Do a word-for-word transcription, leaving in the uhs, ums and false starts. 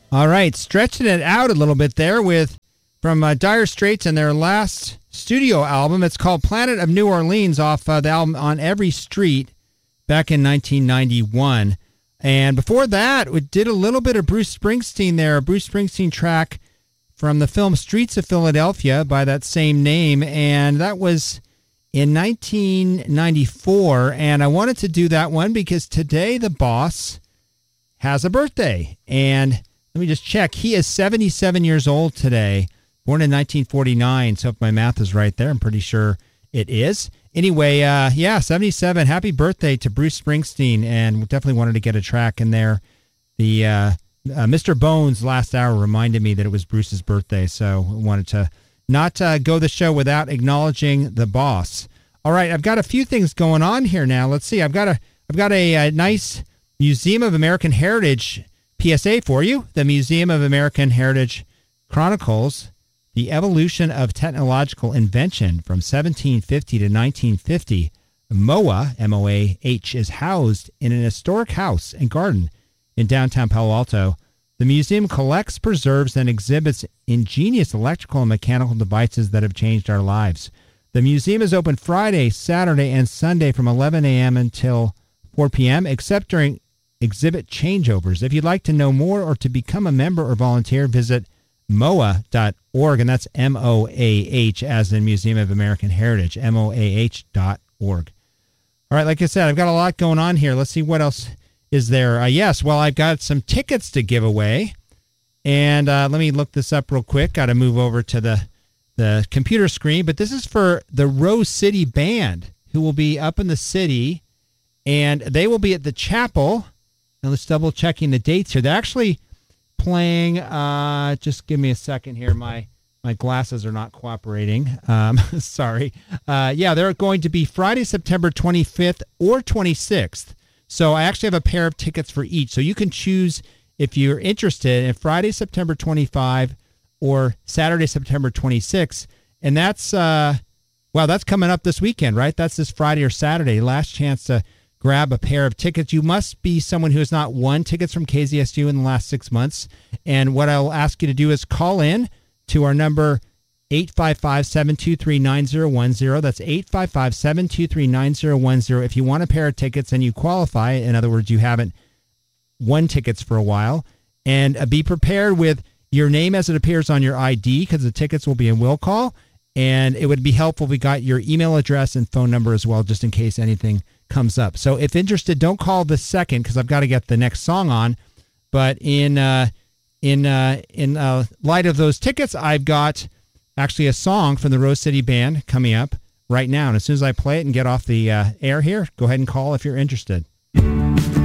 All right, stretching it out a little bit there with from uh, Dire Straits and their last studio album. It's called Planet of New Orleans off uh, the album On Every Street back in nineteen ninety-one. And before that, we did a little bit of Bruce Springsteen there, a Bruce Springsteen track from the film Streets of Philadelphia by that same name. And that was in nineteen ninety-four. And I wanted to do that one because today the boss has a birthday. And let me just check. He is seventy-seven years old today, born in nineteen forty-nine. So if my math is right there, I'm pretty sure it is. Anyway, uh, yeah, seventy-seven. Happy birthday to Bruce Springsteen. And we definitely wanted to get a track in there. The uh, uh, Mister Bones last hour reminded me that it was Bruce's birthday. So I wanted to not uh, go the show without acknowledging the boss. All right, I've got a few things going on here now. Let's see. I've got a I've got a, a nice Museum of American Heritage P S A for you. The Museum of American Heritage chronicles the evolution of technological invention from seventeen fifty to nineteen fifty. M O A, M O A H, is housed in an historic house and garden in downtown Palo Alto. The museum collects, preserves, and exhibits ingenious electrical and mechanical devices that have changed our lives. The museum is open Friday, Saturday, and Sunday from eleven a.m. until four p.m., except during exhibit changeovers. If you'd like to know more or to become a member or volunteer, visit M O A dot org, and that's M O A H as in Museum of American Heritage, M O A H dot org. All right, like I said, I've got a lot going on here. Let's see what else is there. Uh, yes, well, I've got some tickets to give away, and uh, let me look this up real quick. Got to move over to the, the computer screen, but this is for the Rose City Band, who will be up in the city, and they will be at the chapel. Now let's double checking the dates here. They're actually playing, uh, just give me a second here. My my glasses are not cooperating. Um, sorry. Uh, yeah, they're going to be Friday, September twenty-fifth or twenty-sixth. So I actually have a pair of tickets for each. So you can choose if you're interested in Friday, September twenty-fifth or Saturday, September twenty-sixth. And that's, uh, wow, that's coming up this weekend, right? That's this Friday or Saturday. Last chance to grab a pair of tickets. You must be someone who has not won tickets from K Z S U in the last six months. And what I'll ask you to do is call in to our number eight five five, seven two three, nine zero one zero. That's eight five five, seven two three, nine zero one zero. If you want a pair of tickets and you qualify, in other words, you haven't won tickets for a while, and uh, be prepared with your name as it appears on your I D, because the tickets will be in will call. And it would be helpful if we got your email address and phone number as well, just in case anything comes up. So if interested, don't call this second because I've got to get the next song on. But in uh, in uh, in uh, light of those tickets, I've got actually a song from the Rose City Band coming up right now. And as soon as I play it and get off the uh, air here, go ahead and call if you're interested.